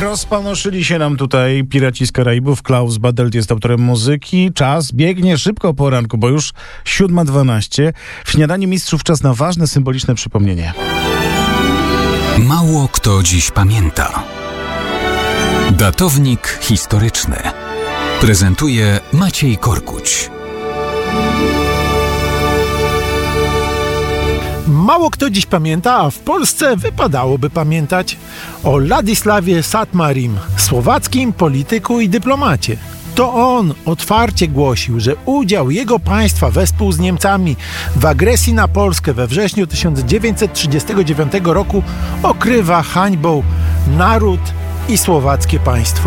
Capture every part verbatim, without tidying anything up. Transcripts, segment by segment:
Rozpanoszyli się nam tutaj piraci z Karaibów. Klaus Badelt jest autorem muzyki. Czas biegnie szybko o poranku, bo już siódma dwanaście. W śniadaniu mistrzów czas na ważne, symboliczne przypomnienie. Mało kto dziś pamięta. Datownik historyczny prezentuje Maciej Korkuć. Mało kto dziś pamięta, a w Polsce wypadałoby pamiętać o Ladisławie Satmarim, słowackim polityku i dyplomacie. To on otwarcie głosił, że udział jego państwa wespół z Niemcami w agresji na Polskę we wrześniu tysiąc dziewięćset trzydziestego dziewiątego roku okrywa hańbą naród i słowackie państwo.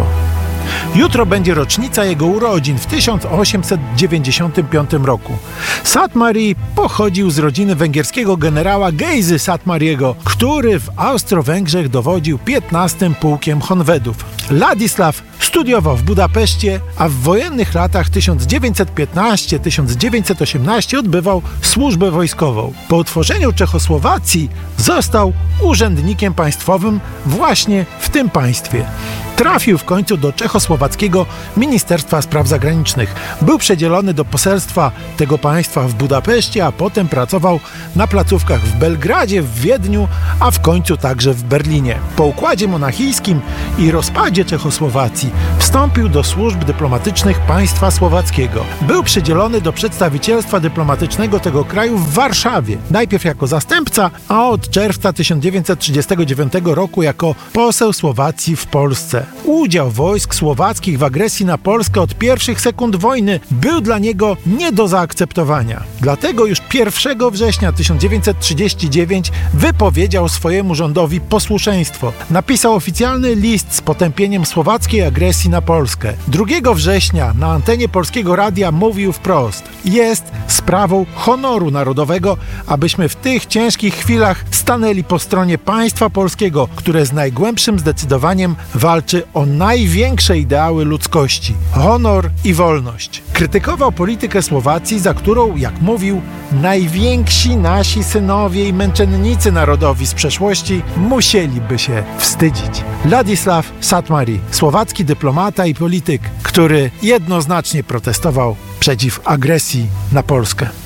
Jutro będzie rocznica jego urodzin w tysiąc osiemset dziewięćdziesiątym piątym roku. Satmari pochodził z rodziny węgierskiego generała Gejzy Satmariego, który w Austro-Węgrzech dowodził piętnastym pułkiem Honvedów. Ladisław studiował w Budapeszcie, a w wojennych latach tysiąc dziewięćset piętnastego do tysiąc dziewięćset osiemnastego odbywał służbę wojskową. Po utworzeniu Czechosłowacji został urzędnikiem państwowym właśnie w tym państwie. Trafił w końcu do czechosłowackiego Ministerstwa Spraw Zagranicznych. Był przedzielony do poselstwa tego państwa w Budapeszcie, a potem pracował na placówkach w Belgradzie, w Wiedniu, a w końcu także w Berlinie. Po układzie monachijskim i rozpadzie Czechosłowacji wstąpił do służb dyplomatycznych państwa słowackiego. Był przydzielony do przedstawicielstwa dyplomatycznego tego kraju w Warszawie. Najpierw jako zastępca, a od czerwca tysiąc dziewięćset trzydziestego dziewiątego roku jako poseł Słowacji w Polsce. Udział wojsk słowackich w agresji na Polskę od pierwszych sekund wojny był dla niego nie do zaakceptowania. Dlatego już pierwszego września tysiąc dziewięćset trzydziestego dziewiątego wypowiedział swojemu rządowi posłuszeństwo. Napisał oficjalny list z potępieniem słowackiej agresji na Polskę. drugiego września na antenie Polskiego Radia mówił wprost: jest sprawą honoru narodowego, abyśmy w tych ciężkich chwilach stanęli po stronie państwa polskiego, które z najgłębszym zdecydowaniem walczy o największe ideały ludzkości – honor i wolność. Krytykował politykę Słowacji, za którą, jak mówił, najwięksi nasi synowie i męczennicy narodowi z przeszłości musieliby się wstydzić. Ladisław Satmari, słowacki dyplomata i polityk, który jednoznacznie protestował przeciw agresji na Polskę.